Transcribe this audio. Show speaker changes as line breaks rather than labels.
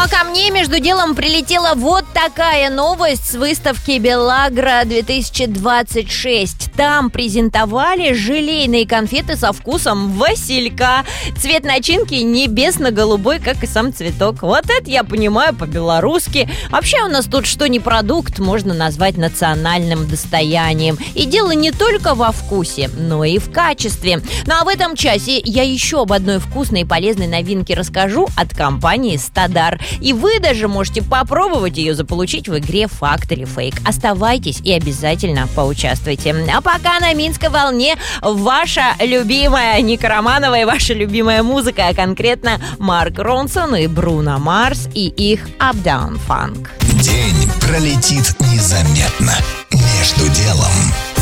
а ко мне между делом прилетела вот такая новость с выставки Белагра 2026. Там презентовали желейные конфеты со вкусом василька. Цвет начинки небесно-голубой, как и сам цветок. Вот это я понимаю по-белорусски. Вообще у нас тут что ни продукт можно назвать национальным достоянием. И дело не только во вкусе, но и в качестве. Ну а в этом часе я еще об одной вкусной и полезной новинке расскажу от компании «Стадар». И вы даже можете попробовать ее заполучить в игре «Факт или фейк». Оставайтесь и обязательно поучаствуйте. А пока на Минской волне ваша любимая Ника Романова и ваша любимая музыка, а конкретно Марк Ронсон и Бруно Марс и их Uptown Funk.
День пролетит незаметно. Между делом.